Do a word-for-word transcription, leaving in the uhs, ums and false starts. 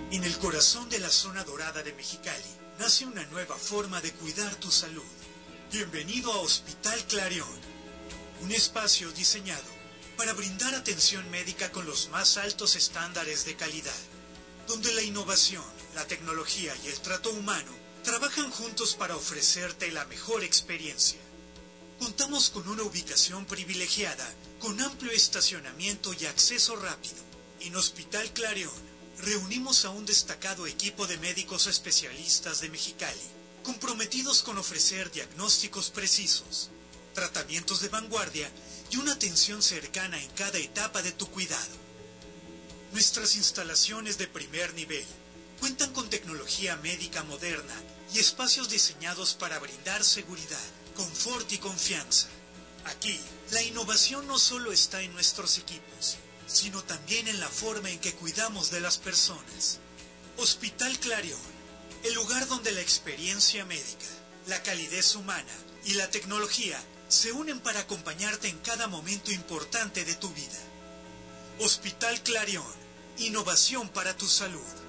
En el corazón de la zona dorada de Mexicali, nace una nueva forma de cuidar tu salud. Bienvenido a Hospital Clarion, un espacio diseñado para brindar atención médica con los más altos estándares de calidad, donde la innovación, la tecnología y el trato humano trabajan juntos para ofrecerte la mejor experiencia. Contamos con una ubicación privilegiada, con amplio estacionamiento y acceso rápido. En Hospital Clarion, reunimos a un destacado equipo de médicos especialistas de Mexicali, comprometidos con ofrecer diagnósticos precisos, tratamientos de vanguardia y una atención cercana en cada etapa de tu cuidado. Nuestras instalaciones de primer nivel cuentan con tecnología médica moderna y espacios diseñados para brindar seguridad, confort y confianza. Aquí, la innovación no solo está en nuestros equipos, sino también en la forma en que cuidamos de las personas. Hospital Clarion, el lugar donde la experiencia médica, la calidez humana y la tecnología se unen para acompañarte en cada momento importante de tu vida. Hospital Clarion, innovación para tu salud.